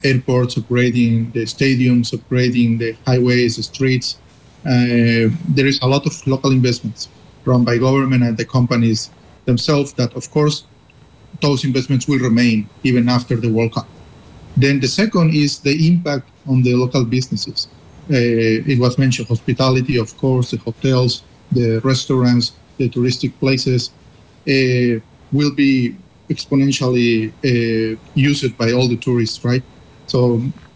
airports, upgrading the stadiums, upgrading the highways, the streets. There is a lot of local investments run by government and the companies themselves that, of course, those investments will remain even after the World Cup. Then the second is the impact on the local businesses. It was mentioned hospitality, of course, the hotels, the restaurants, the touristic places will be exponentially used by all the tourists, right? So